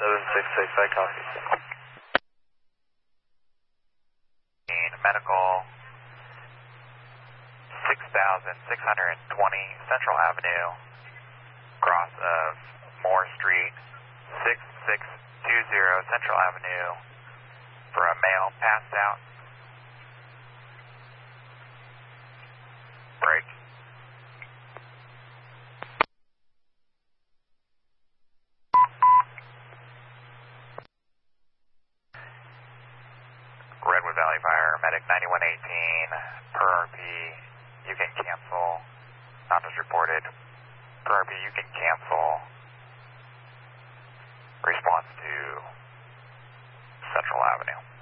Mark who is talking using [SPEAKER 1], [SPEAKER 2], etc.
[SPEAKER 1] 766, I copy.
[SPEAKER 2] Medical 6620 Central Avenue, cross of Moore Street, 6620 Central Avenue, for a male passed out. Break. Redwood Valley Fire, medic 9118, per RP, you can cancel, not as reported, per RP, you can cancel response to Central Avenue.